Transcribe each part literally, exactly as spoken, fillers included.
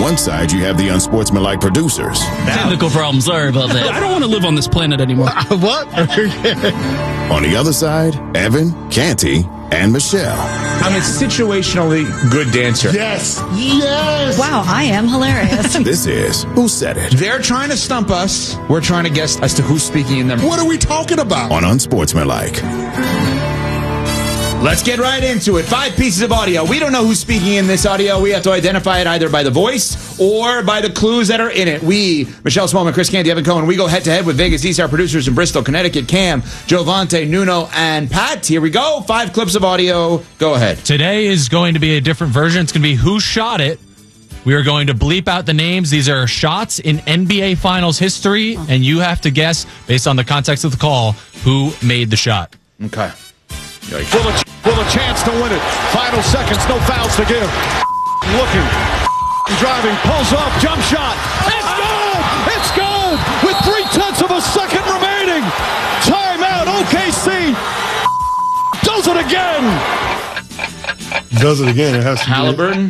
one side, you have the unsportsmanlike producers. Technical problem. Sorry about that. I don't want to live on this planet anymore. What? On the other side, Evan, Canty, and Michelle. I'm a situationally good dancer. Yes. Yes. Wow, I am hilarious. This is Who Said It? They're trying to stump us. We're trying to guess as to who's speaking in them. What are we talking about? On Unsportsmanlike. Let's get right into it. Five pieces of audio. We don't know who's speaking in this audio. We have to identify it either by the voice or by the clues that are in it. We, Michelle Smallman, Chris Canty, Evan Cohen, we go head-to-head with Vegas East, our producers in Bristol, Connecticut, Cam, Jovante, Nuno, and Pat. Here we go. Five clips of audio. Go ahead. Today is going to be a different version. It's going to be Who Shot It. We are going to bleep out the names. These are shots in N B A Finals history, and you have to guess, based on the context of the call, who made the shot. Okay. Will a, will a chance to win it. Final seconds, no fouls to give. Looking, driving, pulls off, jump shot. It's good! It's good! With three-tenths of a second remaining. Timeout, O K C. Does it again. Does it again. It has to Halliburton.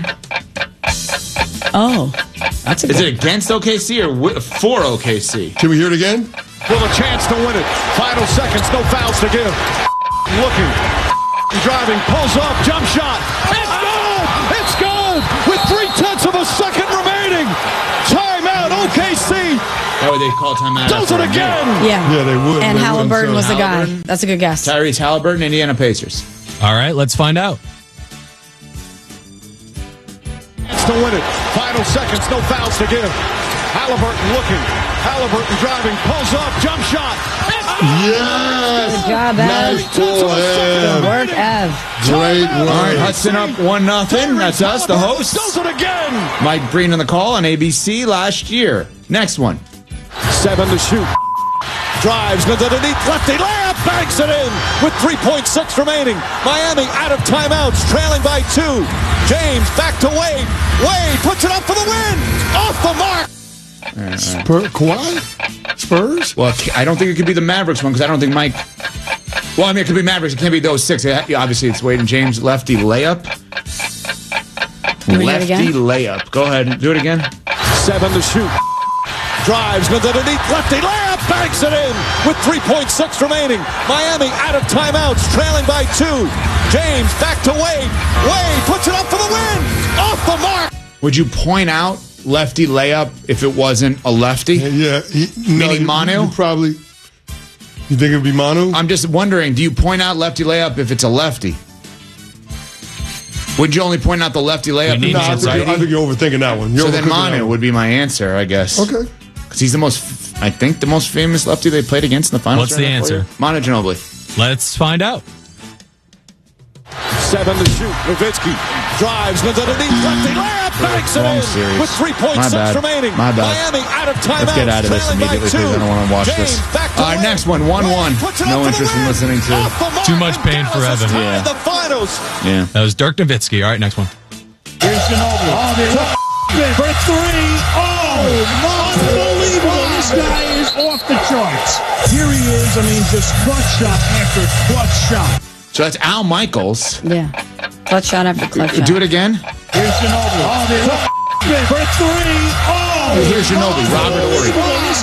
Oh, that's a Is good. it against O K C or wi- for O K C? Can we hear it again? Will a chance to win it. Final seconds, no fouls to give. Looking, driving, pulls off, jump shot. It's good! It's good! With three-tenths of a second remaining. Timeout, O K C. Oh, they call timeout. Does after it a again. minute. Yeah. Yeah, they would. And They Halliburton would, was so- the guy. Halliburton. That's a good guess. Tyrese Halliburton, Indiana Pacers. All right, let's find out. Chance to win it. Final seconds, no fouls to give. Halliburton looking. Halliburton driving, pulls off, jump shot. Yes. Good job, Ev. Nice pull, Good Ev. work, Ev. Great All right, work. Hudson up one nothing. That's us, the hosts. Does it again. Mike Breen on the call on A B C last year. Next one. Seven to shoot. Drives, goes underneath, lefty layup, banks it in with three point six remaining. Miami out of timeouts, trailing by two. James back to Wade. Wade puts it up for the win. Off the mark. Spur- Kawhi? Spurs? Well, I don't think it could be the Mavericks one because I don't think Mike. Well, I mean, it could be Mavericks. It can't be those six. Yeah, obviously, it's Wade and James. Lefty layup. Can we hear it Lefty again? layup. Go ahead. Do it again. Seven to shoot. Drives, goes underneath, lefty layup, banks it in with three point six remaining. Miami out of timeouts, trailing by two. James back to Wade. Wade puts it up for the win. Off the mark. Would you point out lefty layup if it wasn't a lefty? Yeah. He, no, Meaning you- Manu? You probably. You think it would be Manu? I'm just wondering, do you point out lefty layup if it's a lefty? Would you only point out the lefty layup We if need no, it's I a think, righty? I think you're overthinking that one. You're So then overcooking that Manu one. would be my answer, I guess. Okay. Because he's the most, I think, the most famous lefty they played against in the finals. What's the during that answer? four year. Manu Ginobili. Let's find out. Seven to shoot. Nowitzki drives, goes underneath, lefty layup, banks it Wrong in series. with three point My six bad. remaining. My bad. Miami out of timeouts. Let's get out of this trailing by immediately two. because I don't want to watch James this. back to All right, Wade. next one, one one. Wade puts it No up for interest the in win. listening to. Off the mark, Too much and pain for Dallas is Evan. tied Yeah. The finals. Yeah. That was Dirk Nowitzki. All right, next one. Here's Ginobili. Oh, they're for three. Oh, unbelievable. This guy is off the charts. Here he is. I mean, just clutch shot after clutch shot. So that's Al Michaels. Yeah. Clutch shot after clutch shot. Do it again. Here's Ginobili. Oh, they're for three. Oh, Here's Ginobili, Robert Horry. unbelievable.